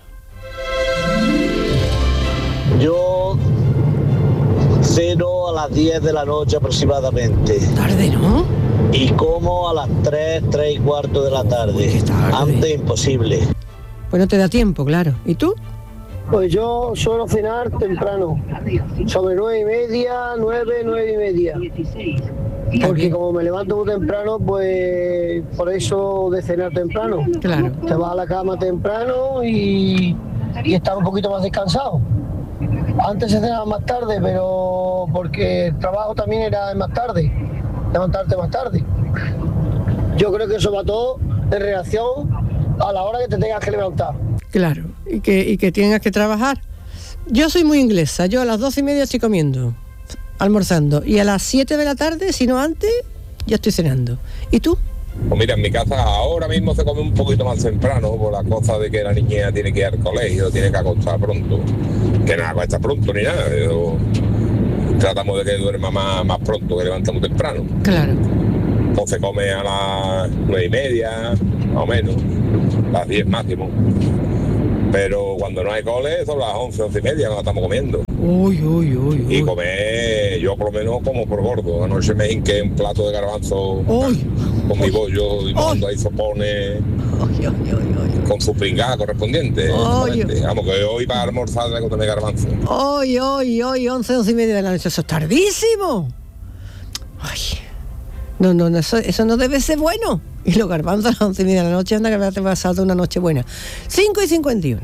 Yo ceno a las diez de la noche aproximadamente. Tarde, ¿no? Y como a las tres, tres y cuarto de la tarde. Antes imposible. Pues no te da tiempo, claro. ¿Y tú? Pues yo suelo cenar temprano, sobre nueve y media, nueve, nueve y media. Porque como me levanto muy temprano, pues por eso de cenar temprano. Claro. Te vas a la cama temprano y, y estás un poquito más descansado. Antes se cenaba más tarde, pero porque el trabajo también era más tarde, levantarte más tarde. Yo creo que eso va todo en reacción a la hora que te tengas que levantar. Claro, y que, y que tengas que trabajar. Yo soy muy inglesa, yo a las doce y media estoy comiendo, almorzando, y a las siete de la tarde, si no antes, ya estoy cenando. ¿Y tú? Pues mira, en mi casa ahora mismo se come un poquito más temprano por la cosa de que la niña tiene que ir al colegio, tiene que acostar pronto, que nada cuesta pronto ni nada, pero tratamos de que duerma más, más pronto, que levanta muy temprano. Claro. O se come a las nueve y media, más o menos, las diez máximo. Pero cuando no hay cole son las once, once y media cuando estamos comiendo. Uy, uy, uy, uy. Y comer, yo por lo menos como por gordo. Anoche me hinqué un plato de garbanzo uy. con mi bollo y mando ahí sopones con su pringada correspondiente. Vamos, que hoy para almorzar tengo que comer garbanzo. Hoy, hoy, hoy, once, once y media de la noche, eso es tardísimo. Ay. No, no, no eso, eso no debe ser bueno. Y los garbanzos a las once y media de la noche, anda que te va a pasar una noche buena. cinco y cincuenta y uno.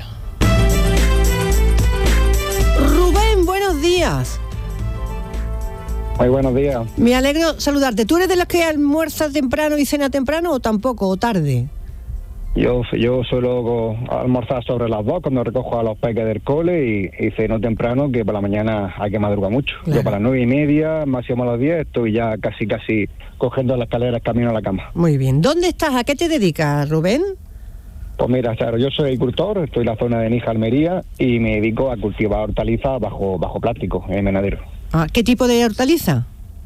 Rubén, buenos días. Muy buenos días. Me alegro saludarte. ¿Tú eres de los que almuerza temprano y cena temprano o tampoco, o tarde? Yo, yo suelo almorzar sobre las dos cuando recojo a los peques del cole y, y ceno temprano, que por la mañana hay que madrugar mucho. Claro. Yo para las nueve y media, máximo a las diez, estoy ya casi casi cogiendo las escaleras camino a la cama. Muy bien. ¿Dónde estás? ¿A qué te dedicas, Rubén? Pues mira, claro, yo soy agricultor, estoy en la zona de Níjar, Almería, y me dedico a cultivar hortalizas bajo, bajo plástico, en invernadero. Ah, ¿qué tipo de hortaliza?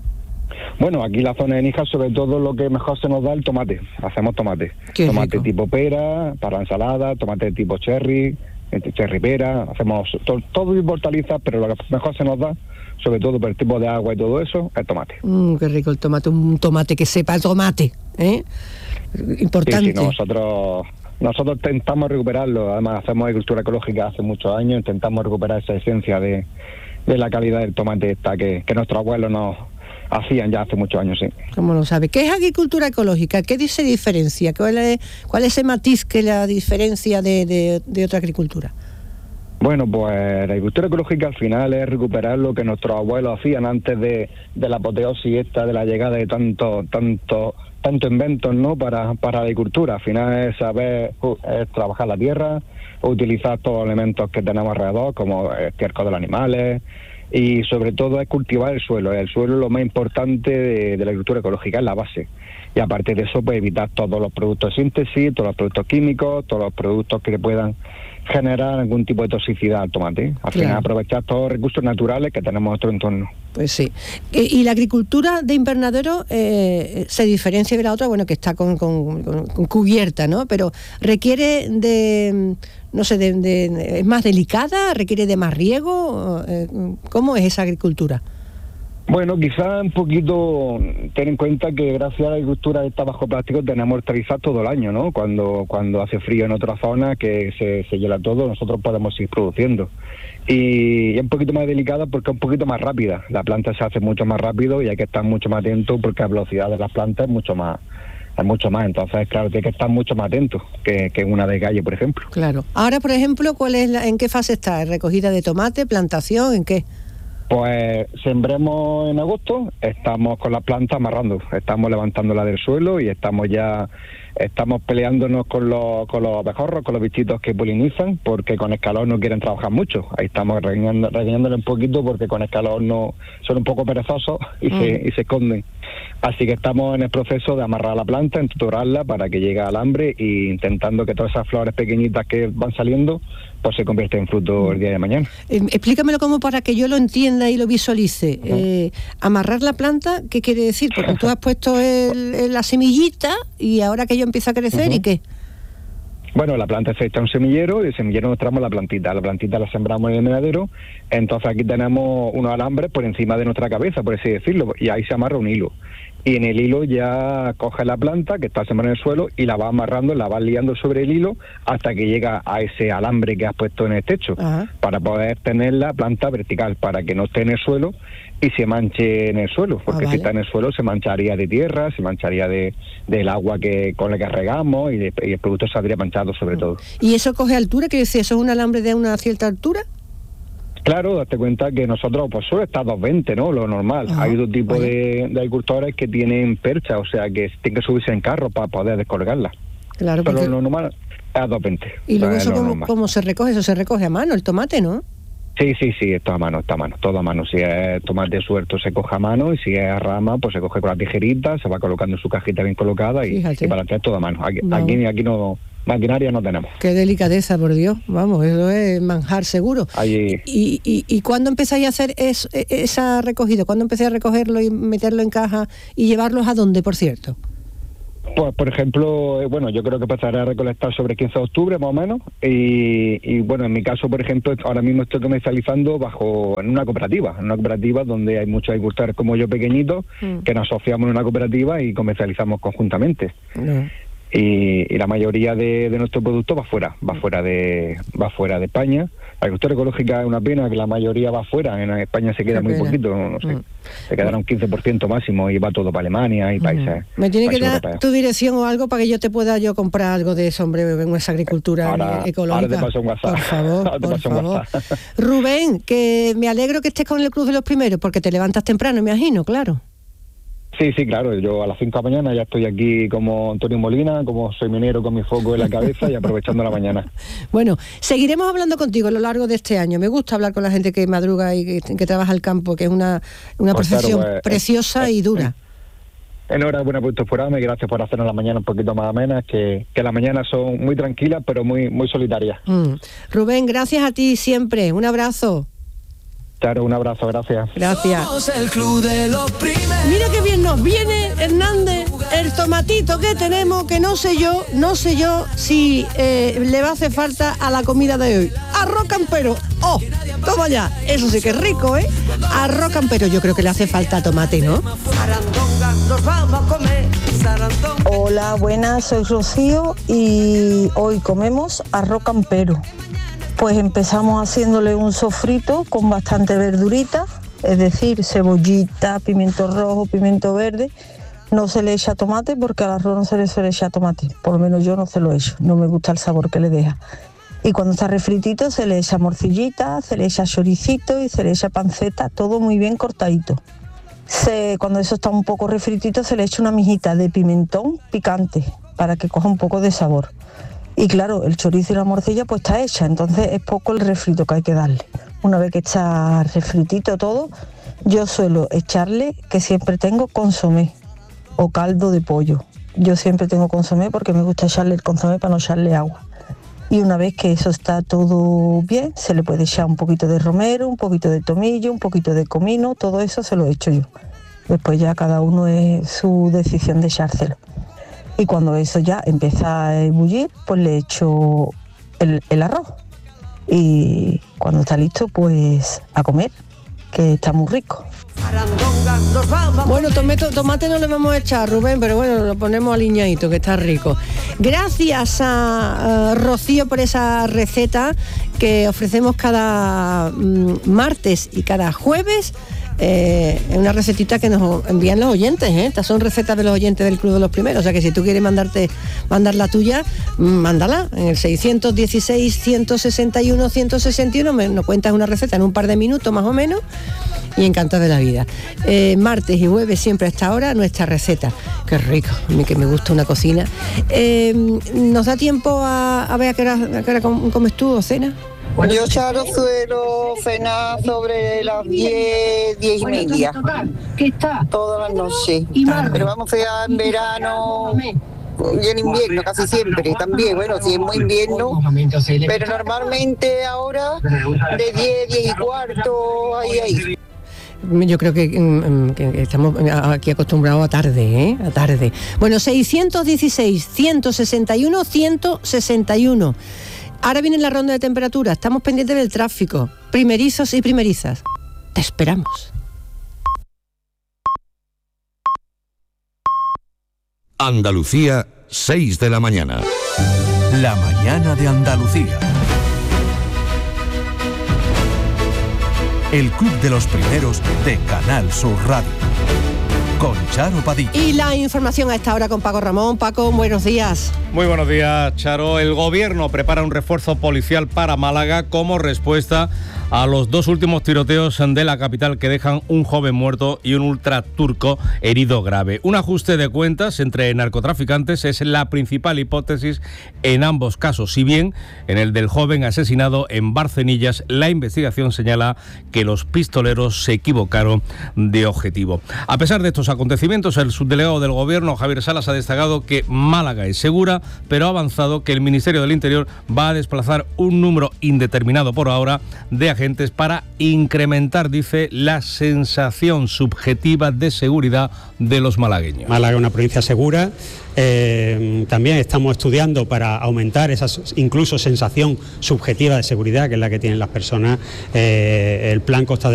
Bueno, aquí en la zona de Níjar, sobre todo lo que mejor se nos da el tomate. Hacemos tomate. Qué tomate rico. tipo pera, para ensalada, tomate tipo cherry, cherry pera. Hacemos to, todo tipo de hortalizas, pero lo que mejor se nos da, sobre todo por el tipo de agua y todo eso, el tomate. Mm, qué rico el tomate, un tomate que sepa el tomate, ¿eh? Importante. Sí, sí, nosotros... Nosotros intentamos recuperarlo, además hacemos agricultura ecológica hace muchos años, intentamos recuperar esa esencia de, de la calidad del tomate esta que, que nuestros abuelos nos hacían ya hace muchos años, sí. ¿Cómo lo sabe? ¿Qué es agricultura ecológica? ¿Qué se diferencia? ¿Cuál es, cuál es ese matiz que la diferencia de, de, de otra agricultura? Bueno, pues la agricultura ecológica al final es recuperar lo que nuestros abuelos hacían antes de, de la apoteosis esta, de la llegada de tanto, tanto, tanto inventos, ¿no? Para, para la agricultura. Al final es saber uh, es trabajar la tierra, utilizar todos los elementos que tenemos alrededor, como el estiércol de los animales, y sobre todo es cultivar el suelo. El suelo es lo más importante de, de la agricultura ecológica, es la base. Y aparte de eso, pues evitar todos los productos de síntesis, todos los productos químicos, todos los productos que puedan generar algún tipo de toxicidad al tomate. Al Claro. final aprovechar todos los recursos naturales que tenemos en nuestro entorno. Pues sí. Eh, ¿Y la agricultura de invernadero eh, se diferencia de la otra? Bueno, que está con, con, con- con cubierta, ¿no? Pero requiere de, no sé, de, de- ¿es más delicada? ¿Requiere de más riego? Eh, ¿Cómo es esa agricultura? Bueno, quizá un poquito ten en cuenta que gracias a la agricultura esta bajo plástico tenemos hortalizas todo el año, ¿no? Cuando cuando hace frío en otra zona que se, se hiela todo, nosotros podemos ir produciendo. Y es un poquito más delicada porque es un poquito más rápida. La planta se hace mucho más rápido y hay que estar mucho más atento porque la velocidad de las plantas es mucho más, es mucho más. Entonces, claro, hay que estar mucho más atento que, que una de calle, por ejemplo. Claro. Ahora, por ejemplo, ¿cuál es la, ¿en qué fase está? ¿Recogida de tomate, plantación, en qué? Pues sembremos en agosto, estamos con las plantas amarrando, estamos levantándola del suelo y estamos ya, estamos peleándonos con los, con los abejorros, con los bichitos que polinizan, porque con el calor no quieren trabajar mucho. Ahí estamos regañando, regañándole un poquito porque con el calor no son un poco perezosos y, Mm. se, y se esconden. Así que estamos en el proceso de amarrar la planta, entutorarla para que llegue al alambre e intentando que todas esas flores pequeñitas que van saliendo pues se conviertan en fruto el día de mañana. Eh, explícamelo como para que yo lo entienda y lo visualice. Eh, amarrar la planta, ¿qué quiere decir? Porque tú has puesto el- el- la semillita y ahora que yo empieza a crecer, Ujú. ¿y qué? Bueno, la planta se echa a un semillero y el semillero nos traemos la plantita. La plantita la sembramos en el invernadero, entonces aquí tenemos unos alambres por encima de nuestra cabeza, por así decirlo, y ahí se amarra un hilo. Y en el hilo ya coge la planta que está sembrada en el suelo y la va amarrando, la va liando sobre el hilo hasta que llega a ese alambre que has puesto en el techo, para poder tener la planta vertical, para que no esté en el suelo y se manche en el suelo, porque Ah, si vale. está en el suelo se mancharía de tierra, se mancharía de del agua que con la que regamos y, de- y el producto saldría manchado sobre todo. ¿Y eso coge altura? ¿Quiere decir, eso es un alambre de una cierta altura? Claro, date cuenta que nosotros pues suele estar dos veinte, ¿no? Lo normal. Ajá, Hay dos tipos de, de agricultores que tienen percha, o sea que tienen que subirse en carro para poder descolgarla. Claro, Pero porque... lo normal es a dos veinte. ¿Y luego o sea, eso es lo cómo, normal. cómo se recoge? Eso se recoge a mano, el tomate, ¿no? Sí, sí, sí, esto a mano, está a mano, todo a mano. Si es tomate suelto se coge a mano y si es rama pues se coge con la tijerita, se va colocando en su cajita bien colocada y, Fíjate. y para atrás todo a mano. Aquí, Vamos. aquí, aquí no, maquinaria no tenemos. Qué delicadeza, por Dios. Vamos, eso es manjar seguro. Allí, ¿Y, y, y cuándo empezáis a hacer es, e- esa recogida? ¿Cuándo empecé a recogerlo y meterlo en caja y llevarlos a dónde, por cierto? pues por ejemplo, eh, bueno, yo creo que empezaré a recolectar sobre quince de octubre más o menos y, y bueno, en mi caso, por ejemplo, ahora mismo estoy comercializando bajo en una cooperativa, en una cooperativa donde hay muchos agricultores como yo pequeñitos Mm. que nos asociamos en una cooperativa y comercializamos conjuntamente. Y, y la mayoría de, de nuestro producto va fuera, va fuera de va fuera de España. La agricultura ecológica es una pena que la mayoría va fuera, en España se queda Qué muy pena. poquito, no sé, Mm. se quedará un quince por ciento máximo y va todo para Alemania y países. Me tiene que países dar europeos. tu dirección o algo para que yo te pueda yo comprar algo de eso, hombre, en esa agricultura Ahora, ecológica. ahora te paso un WhatsApp. Por favor, Ahora te por paso un favor. WhatsApp. Rubén, que me alegro que estés con el Club de los Primeros, porque te levantas temprano, me imagino, claro. Sí, sí, claro, yo a las cinco de la mañana ya estoy aquí como Antonio Molina, como soy minero con mi foco en la cabeza y aprovechando la mañana. Bueno, seguiremos hablando contigo a lo largo de este año. Me gusta hablar con la gente que madruga y que, que trabaja el campo, que es una, una Pues profesión claro, pues, preciosa eh, y dura. Enhorabuena por tu programa y gracias por hacernos la mañana un poquito más amenas, que, que las mañanas son muy tranquilas pero muy, muy solitarias. Mm. Rubén, gracias a ti siempre. Un abrazo. Claro, un abrazo, gracias. Gracias. Somos el club de los primeros. Mira qué bien nos viene, Hernández, el tomatito que tenemos, que no sé yo, no sé yo si eh, le va a hacer falta a la comida de hoy. Arroz campero. ¡Oh! Toma ya. Eso sí que es rico, ¿eh? Arroz campero. Yo creo que le hace falta tomate, ¿no? Nos vamos a comer. Hola, buenas, soy Rocío y hoy comemos arroz campero. Pues empezamos haciéndole un sofrito con bastante verdurita, es decir, cebollita, pimiento rojo, pimiento verde. No se le echa tomate porque al arroz no se le suele echar tomate, por lo menos yo no se lo echo, no me gusta el sabor que le deja. Y cuando está refritito se le echa morcillita, se le echa choricito y se le echa panceta, todo muy bien cortadito. Se, cuando eso está un poco refritito se le echa una mijita de pimentón picante para que coja un poco de sabor. Y claro, el chorizo y la morcilla pues está hecha, entonces es poco el refrito que hay que darle. Una vez que está refritito todo, yo suelo echarle, que siempre tengo consomé o caldo de pollo. Yo siempre tengo consomé porque me gusta echarle el consomé para no echarle agua. Y una vez que eso está todo bien, se le puede echar un poquito de romero, un poquito de tomillo, un poquito de comino, todo eso se lo echo yo. Después ya cada uno es su decisión de echárselo. Y cuando eso ya empieza a ebullir, pues le echo el, el arroz. Y cuando está listo, pues a comer, que está muy rico. Bueno, tomato, tomate no le vamos a echar, Rubén, pero bueno, lo ponemos aliñadito, que está rico. Gracias a, a Rocío por esa receta que ofrecemos cada mm, martes y cada jueves. Eh, es una recetita que nos envían los oyentes, ¿eh? Estas son recetas de los oyentes del Club de los Primeros, o sea que si tú quieres mandarte mandar la tuya, mándala en el seiscientos dieciséis, ciento sesenta y uno, ciento sesenta y uno, me, nos cuentas una receta en un par de minutos más o menos y encantado de la vida. Eh, martes y jueves siempre a esta hora nuestra receta. Qué rico, a mí que me gusta una cocina. Eh, ¿Nos da tiempo a, a ver a qué hora, a qué hora comes tú o cena? Yo, Charo, suelo cenar sobre las diez, diez y media, todas las noches. Pero vamos a en verano y en invierno casi siempre también. Bueno, si es muy invierno, pero normalmente ahora de diez, diez y cuarto, ahí, ahí. Yo creo que, que estamos aquí acostumbrados a tarde, ¿eh? A tarde. Bueno, seiscientos dieciséis, ciento sesenta y uno, ciento sesenta y uno. Ahora viene la ronda de temperatura, estamos pendientes del tráfico. Primerizos y primerizas. Te esperamos. Andalucía, seis de la mañana. La mañana de Andalucía. El Club de los Primeros de Canal Sur Radio. Con Charo Padilla. Y la información a esta hora con Paco Ramón. Paco, buenos días. Muy buenos días, Charo. El gobierno prepara un refuerzo policial para Málaga como respuesta a los dos últimos tiroteos de la capital que dejan un joven muerto y un ultraturco herido grave. Un ajuste de cuentas entre narcotraficantes es la principal hipótesis en ambos casos. Si bien en el del joven asesinado en Barcenillas, la investigación señala que los pistoleros se equivocaron de objetivo. A pesar de estos acontecimientos, el subdelegado del gobierno, Javier Salas, ha destacado que Málaga es segura, pero ha avanzado que el Ministerio del Interior va a desplazar un número indeterminado por ahora de agentes para incrementar, dice, la sensación subjetiva de seguridad de los malagueños. Málaga es una provincia segura. Eh, también estamos estudiando para aumentar esa incluso sensación subjetiva de seguridad, que es la que tienen las personas. Eh, el plan Costa